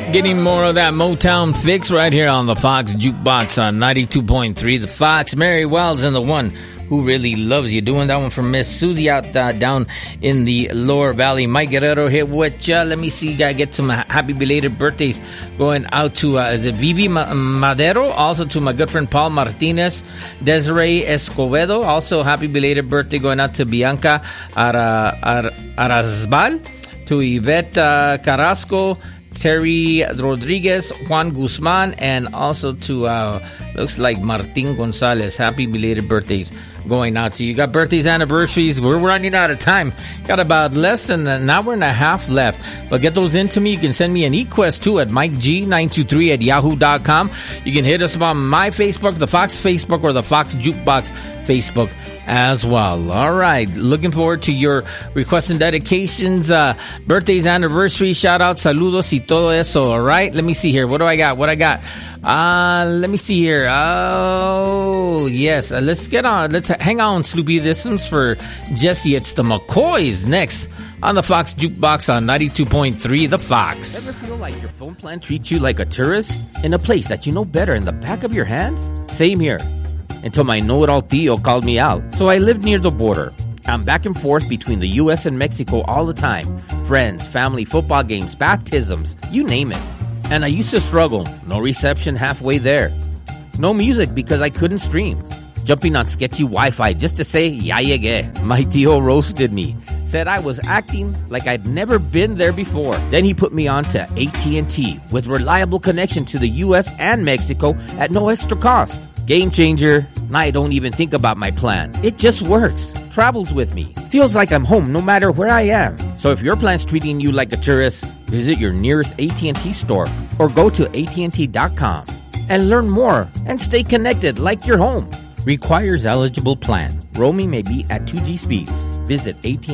Getting more of that Motown fix right here on the Fox Jukebox on 92.3. The Fox, Mary Wells, and the one who really loves you. Doing that one from Miss Susie out down in the Lower Valley. Mike Guerrero here with ya. Let me see. Gotta get some happy belated birthdays going out to is it Vivi Madero? Also to my good friend Paul Martinez, Desiree Escobedo. Also happy belated birthday going out to Bianca Arazbal, to Yvette Carrasco, Terry Rodriguez, Juan Guzman, and also to looks like Martin Gonzalez. Happy belated birthdays going out to you. Got birthdays, anniversaries. We're running out of time. Got about less than an hour and a half left. But get those into me. You can send me an eQuest too at MikeG923@yahoo.com. You can hit us up on my Facebook, the Fox Facebook, or the Fox Jukebox Facebook as well. All right. Looking forward to your requests and dedications, birthdays, anniversaries, shout outs, saludos y todo eso. All right. Let me see here. What do I got? Let me see here. Oh, yes. Let's get on. Let's hang on, Sloopy. This one's for Jesse. It's the McCoys next on the Fox Jukebox on 92.3 The Fox. Ever feel like your phone plan treats you like a tourist in a place that you know better in the back of your hand? Same here. Until my know-it-all Theo called me out. So I lived near the border. I'm back and forth between the U.S. and Mexico all the time. Friends, family, football games, baptisms, you name it. And I used to struggle. No reception halfway there. No music because I couldn't stream. Jumping on sketchy Wi-Fi just to say, ya llegué. My Theo roasted me. Said I was acting like I'd never been there before. Then he put me on to AT&T with reliable connection to the U.S. and Mexico at no extra cost. Game changer. I don't even think about my plan. It just works. Travels with me. Feels like I'm home no matter where I am. So if your plan's treating you like a tourist, visit your nearest AT&T store or go to AT&T.com and learn more and stay connected like you're home. Requires eligible plan. Roaming may be at 2G speeds. Visit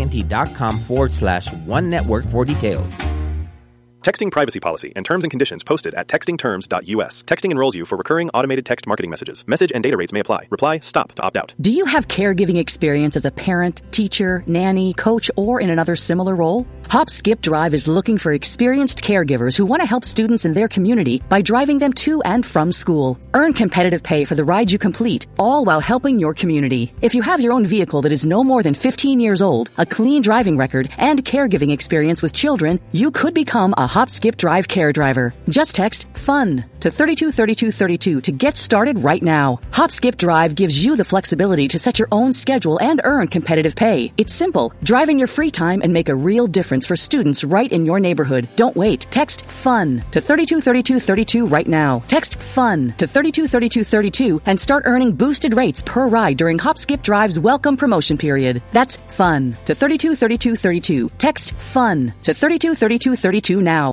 AT&T.com/one network for details. Texting privacy policy and terms and conditions posted at textingterms.us. Texting enrolls you for recurring automated text marketing messages. Message and data rates may apply. Reply STOP to opt out. Do you have caregiving experience as a parent, teacher, nanny, coach, or in another similar role? Hop Skip Drive is looking for experienced caregivers who want to help students in their community by driving them to and from school. Earn competitive pay for the ride you complete, all while helping your community. If you have your own vehicle that is no more than 15 years old, a clean driving record, and caregiving experience with children, you could become a Hop Skip Drive care driver. Just text FUN to 323232 to get started right now. Hop Skip Drive gives you the flexibility to set your own schedule and earn competitive pay. It's simple. Drive in your free time and make a real difference for students right in your neighborhood. Don't wait. Text FUN to 323232 right now. Text FUN to 323232 and start earning boosted rates per ride during Hop Skip Drive's welcome promotion period. That's FUN to 323232. Text FUN to 323232 now.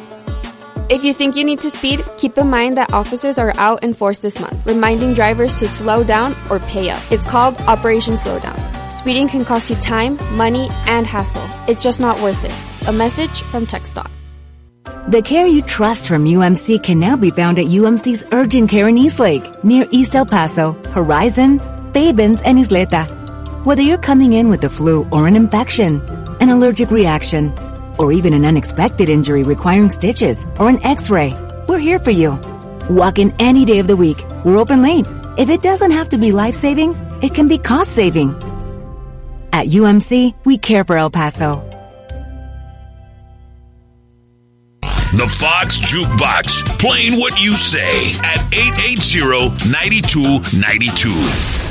If you think you need to speed, keep in mind that officers are out in force this month, reminding drivers to slow down or pay up. It's called Operation Slowdown. Speeding can cost you time, money, and hassle. It's just not worth it. A message from TxDOT. The care you trust from UMC can now be found at UMC's Urgent Care in Eastlake, near East El Paso, Horizon, Babens, and Isleta. Whether you're coming in with the flu or an infection, an allergic reaction, or even an unexpected injury requiring stitches or an x-ray, we're here for you. Walk in any day of the week. We're open late. If it doesn't have to be life-saving, it can be cost-saving. At UMC, we care for El Paso. The Fox Jukebox, playing what you say at 880-9292.